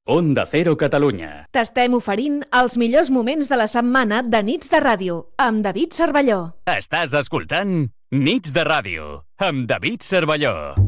Onda Cero Catalunya. T'estem oferint els millors moments de la setmana de Nits de Ràdio, amb David Cervelló. Estàs escoltant Nits de Ràdio, amb David Cervelló.